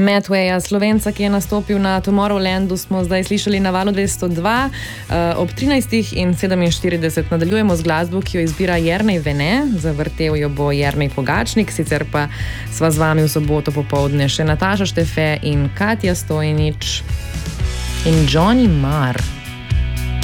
Mattwaya, Slovenca, ki je nastopil na Tomorrowlandu, smo zdaj slišali na valu 202. Ob 13:47 nadaljujemo z glasbo, ki jo izbira Jernej Vene. Zavrtel jo bo Jernej Pogačnik, sicer pa sva z vami v soboto popoldne še Nataša Štefe in Katja Stojnič in Johnny Marr.